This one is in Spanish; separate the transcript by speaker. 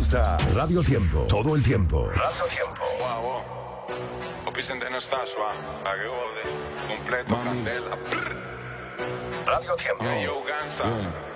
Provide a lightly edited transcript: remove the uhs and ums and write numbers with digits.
Speaker 1: gusta Radio Tiempo. Todo el tiempo. Radio Tiempo.
Speaker 2: Wow, wow. Vicente no está suave. La que jode. Completo, candela.
Speaker 1: Radio Tiempo.
Speaker 2: Yo, Gansa.